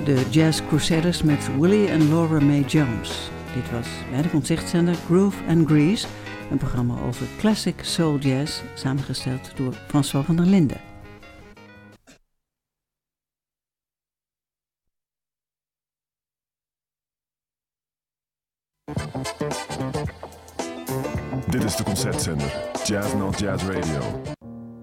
de Jazz Crusaders met Willie en Laura Mae Jones. Dit was bij de concertzender Groove and Grease, een programma over classic soul jazz, samengesteld door François van der Linden. Dit is de concertzender Jazz Not Jazz Radio.